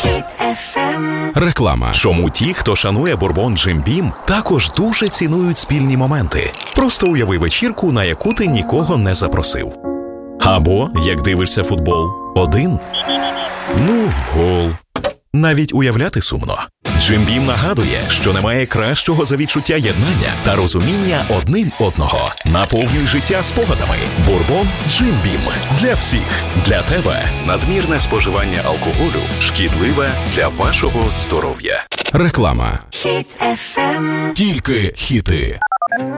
Реклама. Чому ті, хто шанує бурбон Джим Бім, також дуже цінують спільні моменти. Просто уяви вечірку, на яку ти нікого не запросив. Або, як дивишся футбол, один. Гол. Навіть уявляти сумно. Джим Бім нагадує, що немає кращого за відчуття єднання та розуміння одним одного. Наповнюй життя спогадами. Бурбон Джим Бім. Для всіх. Для тебе. Надмірне споживання алкоголю шкідливе для вашого здоров'я. Реклама. Хіт FM. Тільки хіти.